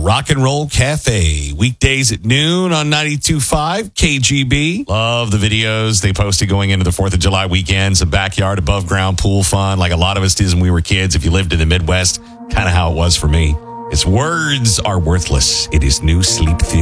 Rock and Roll Cafe. Weekdays at noon on 92.5 KGB. Love the videos they posted going into the 4th of July weekend. Some backyard above ground pool fun like a lot of us did when we were kids. If you lived in the Midwest, kind of how it was for me. Its words are worthless. It is new sleep theory.